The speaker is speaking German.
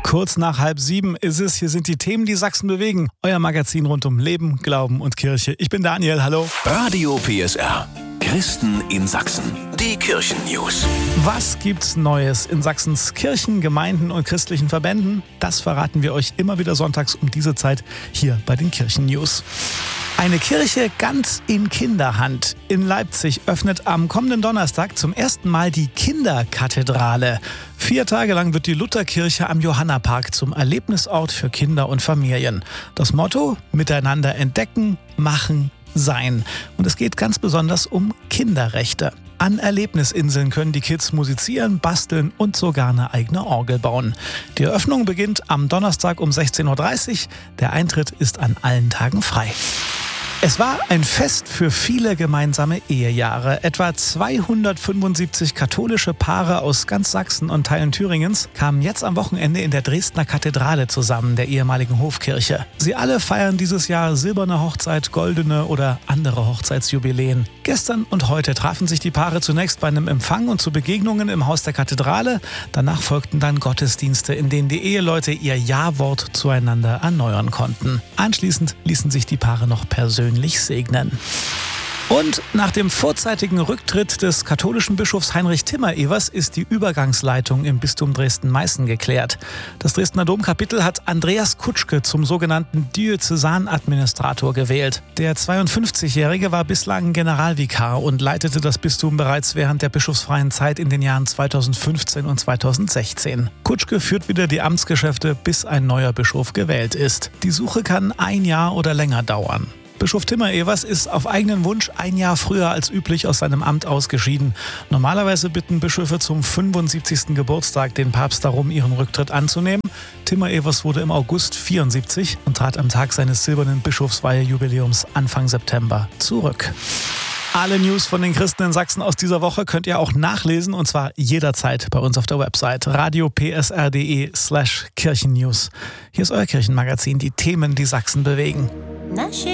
Kurz nach 6:30 ist es. Hier sind die Themen, die Sachsen bewegen. Euer Magazin rund um Leben, Glauben und Kirche. Ich bin Daniel, hallo. Radio PSR. Christen in Sachsen. Die Kirchen-News. Was gibt's Neues in Sachsens Kirchen, Gemeinden und christlichen Verbänden? Das verraten wir euch immer wieder sonntags um diese Zeit hier bei den Kirchen-News. Eine Kirche ganz in Kinderhand. In Leipzig öffnet am kommenden Donnerstag zum ersten Mal die Kinderkathedrale. 4 Tage lang wird die Lutherkirche am Johannapark zum Erlebnisort für Kinder und Familien. Das Motto: Miteinander entdecken, machen, sein. Und es geht ganz besonders um Kinderrechte. An Erlebnisinseln können die Kids musizieren, basteln und sogar eine eigene Orgel bauen. Die Eröffnung beginnt am Donnerstag um 16:30 Uhr. Der Eintritt ist an allen Tagen frei. Es war ein Fest für viele gemeinsame Ehejahre. Etwa 275 katholische Paare aus ganz Sachsen und Teilen Thüringens kamen jetzt am Wochenende in der Dresdner Kathedrale zusammen, der ehemaligen Hofkirche. Sie alle feiern dieses Jahr silberne Hochzeit, goldene oder andere Hochzeitsjubiläen. Gestern und heute trafen sich die Paare zunächst bei einem Empfang und zu Begegnungen im Haus der Kathedrale. Danach folgten dann Gottesdienste, in denen die Eheleute ihr Ja-Wort zueinander erneuern konnten. Anschließend ließen sich die Paare noch persönlich segnen. Und nach dem vorzeitigen Rücktritt des katholischen Bischofs Heinrich Timmer-Evers ist die Übergangsleitung im Bistum Dresden-Meißen geklärt. Das Dresdner Domkapitel hat Andreas Kutschke zum sogenannten Diözesanadministrator gewählt. Der 52-Jährige war bislang Generalvikar und leitete das Bistum bereits während der bischofsfreien Zeit in den Jahren 2015 und 2016. Kutschke führt wieder die Amtsgeschäfte, bis ein neuer Bischof gewählt ist. Die Suche kann 1 Jahr oder länger dauern. Bischof Timmer-Evers ist auf eigenen Wunsch 1 Jahr früher als üblich aus seinem Amt ausgeschieden. Normalerweise bitten Bischöfe zum 75. Geburtstag den Papst darum, ihren Rücktritt anzunehmen. Timmer-Evers wurde im August 74 und trat am Tag seines silbernen Bischofsweihejubiläums Anfang September zurück. Alle News von den Christen in Sachsen aus dieser Woche könnt ihr auch nachlesen, und zwar jederzeit bei uns auf der Website radiopsr.de/Kirchennews. Hier ist euer Kirchenmagazin, die Themen, die Sachsen bewegen.